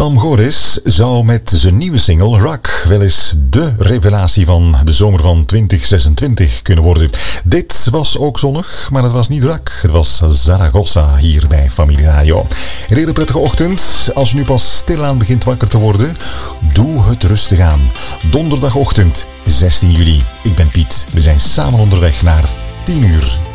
Sam Goris zou met zijn nieuwe single Rock wel eens de revelatie van de zomer van 2026 kunnen worden. Dit was ook zonnig, maar het was niet Rock. Het was Zaragoza hier bij Familie Radio. Een hele prettige ochtend. Als je nu pas stilaan begint wakker te worden, doe het rustig aan. Donderdagochtend 16 juli. Ik ben Piet. We zijn samen onderweg naar 10 uur.